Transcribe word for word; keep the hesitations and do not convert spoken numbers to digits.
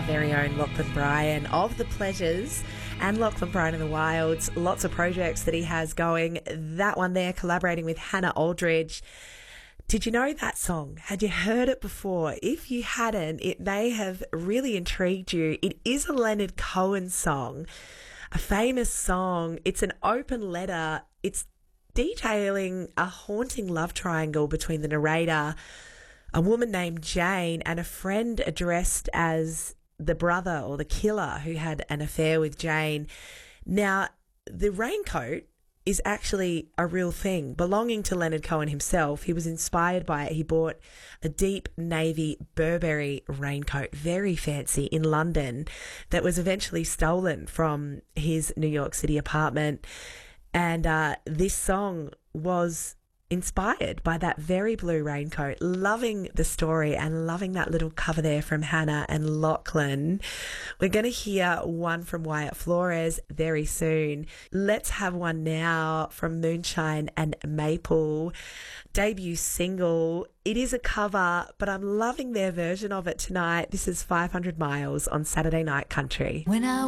very own Lachlan Bryan of The Pleasures and Lachlan Bryan and the Wilds. Lots of projects that he has going. That one there, collaborating with Hannah Aldridge. Did you know that song? Had you heard it before? If you hadn't, it may have really intrigued you. It is a Leonard Cohen song, a famous song. It's an open letter. It's detailing a haunting love triangle between the narrator, a woman named Jane, and a friend addressed as the brother or the killer who had an affair with Jane. Now, the raincoat is actually a real thing belonging to Leonard Cohen himself. He was inspired by it. He bought a deep navy Burberry raincoat, very fancy, in London, that was eventually stolen from his New York City apartment. And uh, this song was inspired by that very blue raincoat. Loving the story and loving that little cover there from Hannah and Lachlan. We're going to hear one from Wyatt Flores very soon. Let's have one now from Moonshine and Maple. Debut single. It is a cover, but I'm loving their version of it tonight. This is five hundred miles on Saturday Night Country. When I